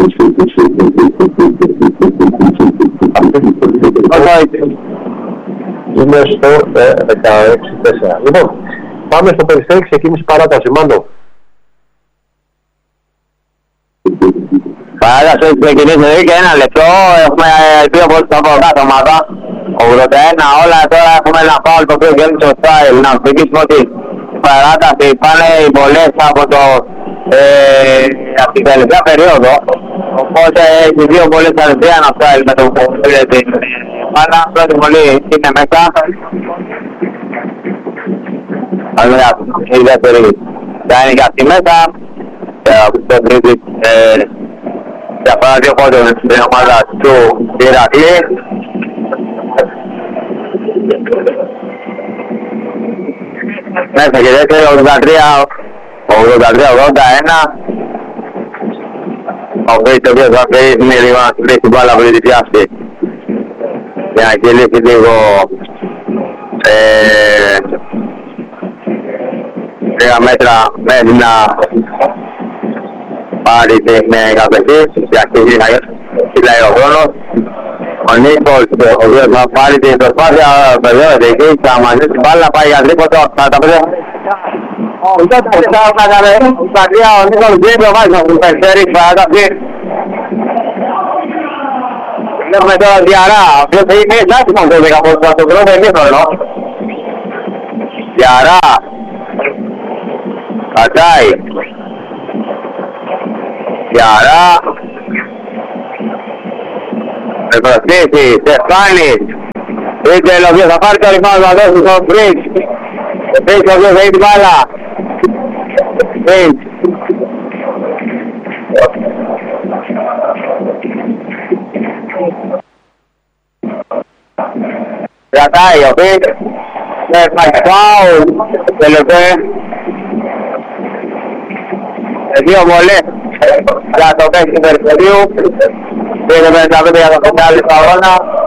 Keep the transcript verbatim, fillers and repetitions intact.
Είναι στο δεκαέξι τέσσερα. Λοιπόν, πάμε στο Περιστέρι, ξεκίνησε παράταση. Μάντο. Παράταση έχει ξεκινήσει και ένα λεπτό. Έχουμε δύο πολύ από κάθε ομάδα. ογδόντα ένα όλα, τώρα έχουμε ένα φάουλ το οποίο γίνει στο style. Να εξηγήσουμε ότι η παράταση πάνε οι βολές από, το, ε, από την τελευταία περίοδο. Οπότε έχει δύο βολές αριστερά να style με το που θέλετε. Άρα πρώτη βολή είναι μέσα. Αλλά η δεύτερη θα είναι και αυτή μέσα. Το τρίτη διαφορά δύο πόντων στην ομάδα του Ηρακλή. Μέσα και δεύτερη ογδόντα τρία ογδόντα ένα. Ο Βέιτ ο οποίος θα φέρει λίγο να στρέψει την μπάλα πριν την πιάσει. Για να κυλήσει λίγο τρία μέτρα μέχρι να πάρει την καπετή και αρχίζει να κυλάει ο χρόνος. Ο Νίκος, ο οποίος θα πάρει την προσπάθεια, βεβαίως εκεί, θα μαζί την μπάλα, πάει για τρίποντο, θα τα βρει. Ο Νίκος Γκέμπιο βάζει να του Περιστέρι, παράταση. Βλέπουμε τώρα Διαρά, ο οποίος είναι άσχημο το δεκαπόστα στον πρώτο ημίχρονο. Διαρά. Κατάει. Διαρά. Με προσθέσει, Στεφάνης. Ρίτσελ ο οποίος θα πάρει το ρημάδο να δώσει στον Φρίτς. Ο Φρίτς ο οποίος θα έχει την μπάλα. Φρίτς. Κρατάει ο Φρίτς. Έφαγε φάουλ. Τελευταία. Δύο βολές για το παίξι του Περιστερίου. δύο πενήντα πέντε για το πεντάλεπτο αγώνα.